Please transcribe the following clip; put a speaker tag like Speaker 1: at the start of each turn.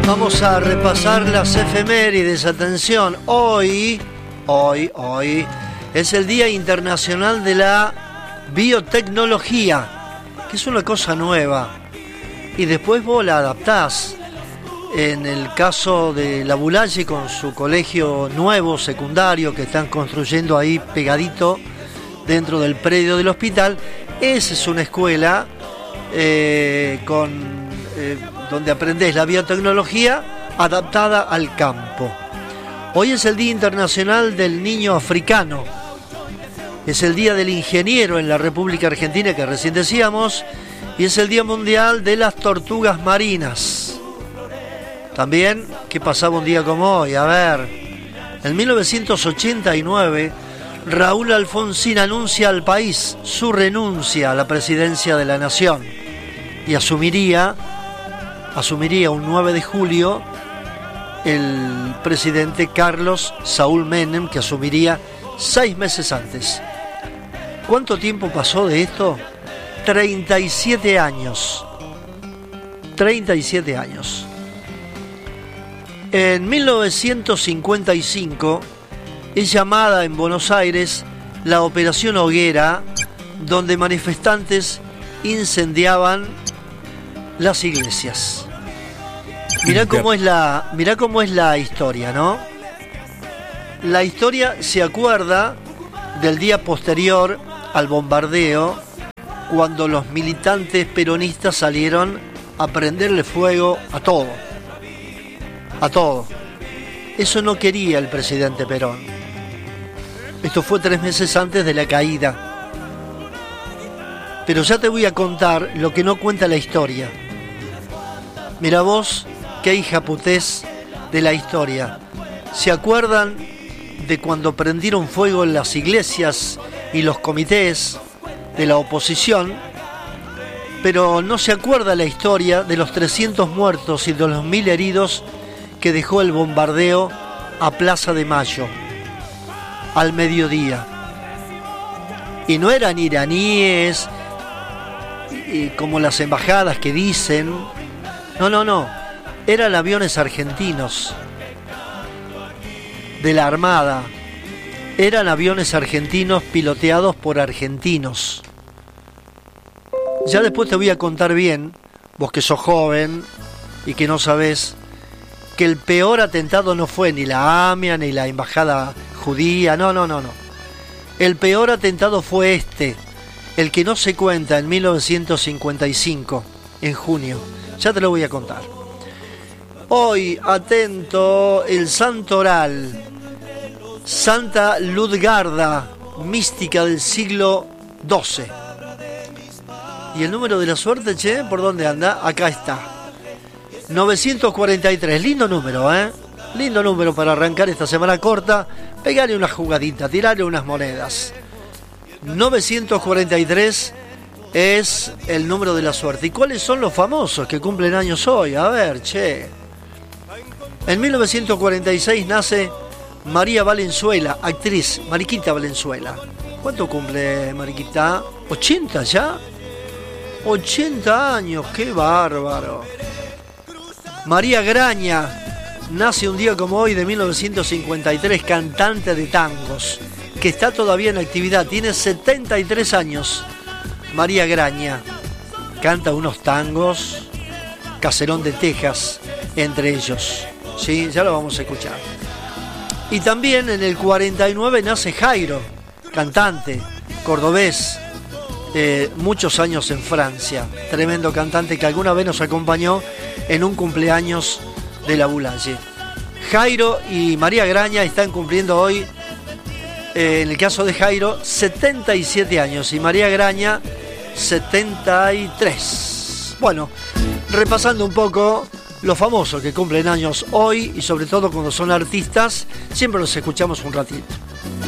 Speaker 1: Vamos a repasar las efemérides. Atención, hoy es el Día Internacional de la Biotecnología, que es una cosa nueva. Y después vos la adaptás. En el caso de La Boulaye, con su colegio nuevo, secundario, que están construyendo ahí pegadito dentro del predio del hospital, esa es una escuela donde aprendés la biotecnología adaptada al campo. Hoy es el Día Internacional del Niño Africano. Es el Día del Ingeniero en la República Argentina, que recién decíamos, y es el Día Mundial de las Tortugas Marinas. También, ¿qué pasaba un día como hoy? A ver, en 1989, Raúl Alfonsín anuncia al país su renuncia a la presidencia de la Nación y asumiría un 9 de julio el presidente Carlos Saúl Menem, que asumiría 6 meses antes. ¿Cuánto tiempo pasó de esto? 37 años. 37 años. En 1955 es llamada en Buenos Aires la Operación Hoguera, donde manifestantes incendiaban las iglesias. Mirá cómo es la historia, ¿no? La historia se acuerda del día posterior al bombardeo, cuando los militantes peronistas salieron a prenderle fuego a todo. A todo. Eso no quería el presidente Perón. Esto fue 3 meses antes de la caída. Pero ya te voy a contar lo que no cuenta la historia. Mira vos, qué hijaputés de la historia. ¿Se acuerdan de cuando prendieron fuego en las iglesias y los comités de la oposición? Pero no se acuerda la historia de los 300 muertos y de los 1000 heridos que dejó el bombardeo a Plaza de Mayo al mediodía. Y no eran iraníes como las embajadas que dicen. No. Eran aviones argentinos de la Armada. Eran aviones argentinos piloteados por argentinos. Ya después te voy a contar bien, vos que sos joven y que no sabés, que el peor atentado no fue ni la AMIA ni la embajada judía, no. El peor atentado fue el que no se cuenta, en 1955, en junio. Ya te lo voy a contar. Hoy, atento, el santoral. Santa Ludgarda, mística del siglo XII. ¿Y el número de la suerte, che? ¿Por dónde anda? Acá está. 943, lindo número, ¿eh? Lindo número para arrancar esta semana corta. Pegarle una jugadita, tirarle unas monedas. 943 es el número de la suerte. ¿Y cuáles son los famosos que cumplen años hoy? A ver, che. En 1946 nace María Valenzuela, actriz, Mariquita Valenzuela. ¿Cuánto cumple Mariquita? ¿80 ya? 80 años, qué bárbaro. María Graña nace un día como hoy de 1953, cantante de tangos, que está todavía en actividad, tiene 73 años. María Graña canta unos tangos, Caserón de Texas, entre ellos. Sí, ya lo vamos a escuchar. Y también en el 49 nace Jairo, cantante, cordobés, muchos años en Francia, tremendo cantante que alguna vez nos acompañó en un cumpleaños de La Boulaye. Jairo y María Graña están cumpliendo hoy, en el caso de Jairo, 77 años y María Graña 73. Bueno, repasando un poco los famosos que cumplen años hoy y sobre todo cuando son artistas, siempre los escuchamos un ratito.